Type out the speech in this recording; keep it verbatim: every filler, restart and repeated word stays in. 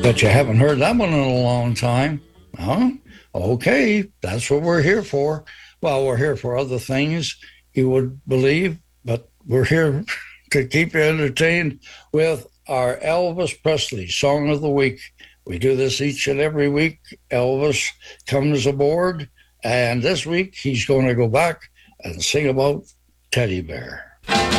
Bet you haven't heard that one in a long time. Huh? Okay, that's what we're here for. Well, we're here for other things, you would believe, but we're here to keep you entertained with our Elvis Presley Song of the Week. We do this each and every week. Elvis comes aboard, and this week he's going to go back and sing about Teddy Bear.